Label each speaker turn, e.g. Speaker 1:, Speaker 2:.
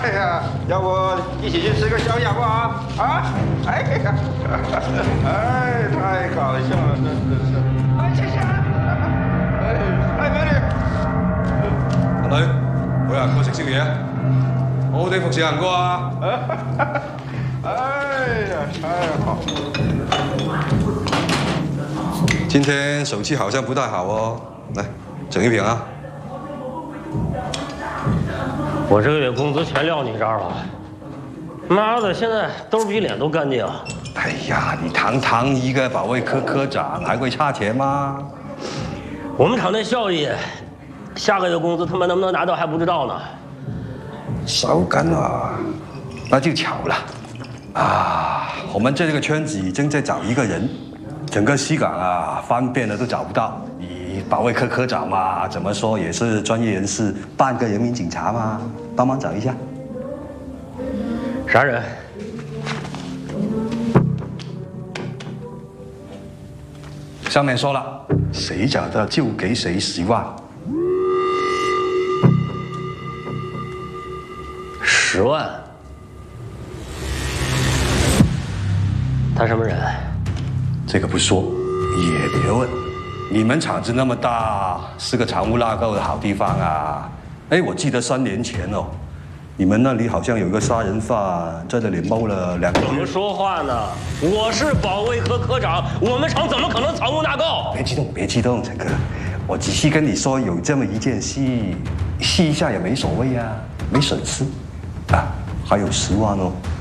Speaker 1: 哎呀，要不一起去吃个宵夜好不好？啊？哎呀，哎，太搞笑了，真的是。哎，谢谢。哎，美女。
Speaker 2: 阿女，每人過食宵夜，好好地服侍人哥啊！
Speaker 1: 哎呀，太好了。
Speaker 2: 今天手气好像不太好哦，来整一瓶啊！
Speaker 3: 我这个月工资全撂你这儿了，妈的，现在兜比脸都干净。
Speaker 2: 哎呀，你堂堂一个保卫科科长，还会差钱吗？
Speaker 3: 我们厂那效益，下个月工资他们能不能拿到还不知道呢。
Speaker 2: 烧干了，那就巧了啊！我们这个圈子正在找一个人，整个西港啊，翻遍了都找不到。你保卫科科长嘛，怎么说也是专业人士，半个人民警察嘛，帮忙找一下。
Speaker 3: 啥人？
Speaker 2: 上面说了，谁找到就给谁10万。
Speaker 3: 10万？他什么人？
Speaker 2: 这个不说，也别问。你们厂子那么大，是个藏污纳垢的好地方啊！哎，我记得3年前哦，你们那里好像有个杀人犯在这里猫了2个月。
Speaker 3: 怎么说话呢？我是保卫科科长，我们厂怎么可能藏污纳垢？
Speaker 2: 别激动，别激动，陈哥，我只是跟你说有这么一件事，试一下也没所谓啊，没损失啊，还有10万哦。